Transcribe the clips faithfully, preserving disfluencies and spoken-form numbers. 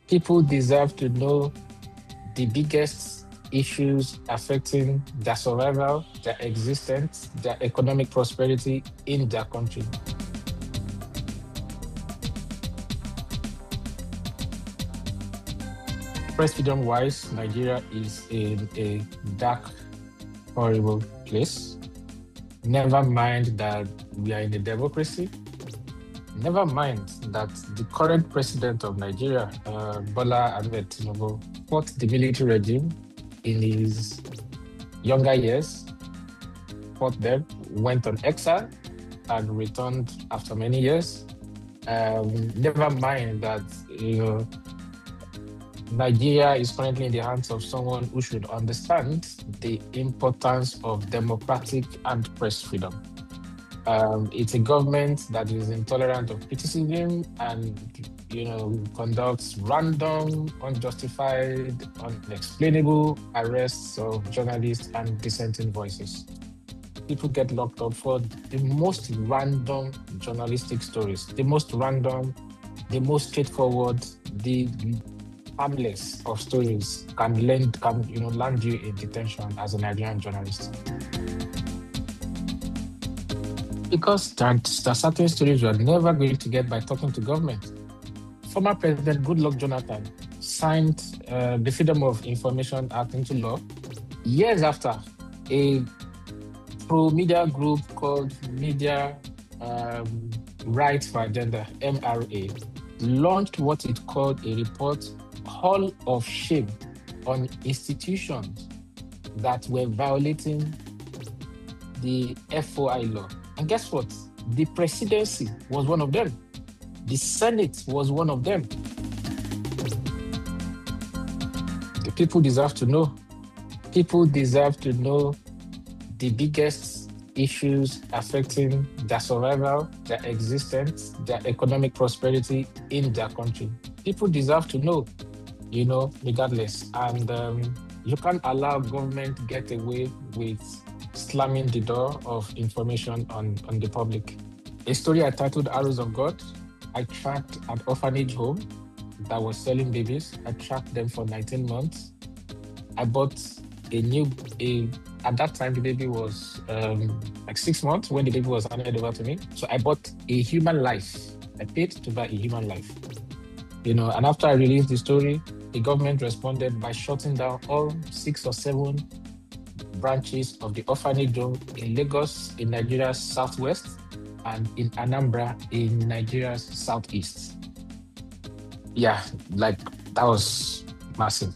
People deserve to know the biggest issues affecting their survival, their existence, their economic prosperity in their country. Press freedom wise, Nigeria is in a dark, horrible place. Never mind that we are in a democracy. Never mind that the current president of Nigeria, uh, Bola Ahmed Tinubu, fought the military regime in his younger years, fought them, went on exile, and returned after many years. Um, never mind that you know Nigeria is currently in the hands of someone who should understand the importance of democratic and press freedom. Um, it's a government that is intolerant of criticism and, you know, conducts random, unjustified, unexplainable arrests of journalists and dissenting voices. People get locked up for the most random journalistic stories, the most random, the most straightforward, the harmless of stories can land, can you know, land you in detention as a Nigerian journalist. Because there are certain stories you are never going to get by talking to government. Former President Goodluck Jonathan signed uh, the Freedom of Information Act into law years after a pro-media group called Media um, Rights for Agenda, M R A, launched what it called a report, Hall of Shame, on institutions that were violating the F O I law. And guess what? The presidency was one of them. The Senate was one of them. The people deserve to know. People deserve to know the biggest issues affecting their survival, their existence, their economic prosperity in their country. People deserve to know, you know, regardless. And um, you can't allow government to get away with slamming the door of information on, on the public. A story I titled Arrows of God. I tracked an orphanage home that was selling babies. I tracked them for nineteen months. I bought a new, a, at that time the baby was um, like six months when the baby was handed over to me. So I bought a human life. I paid to buy a human life. You know, and after I released the story, the government responded by shutting down all six or seven branches of the orphanage home in Lagos, in Nigeria's southwest, and in Anambra, in Nigeria's southeast. Yeah, like that was massive.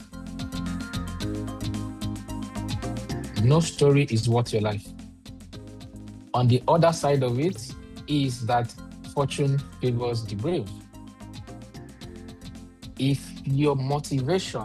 No story is worth your life. On the other side of it is that fortune favors the brave. If your motivation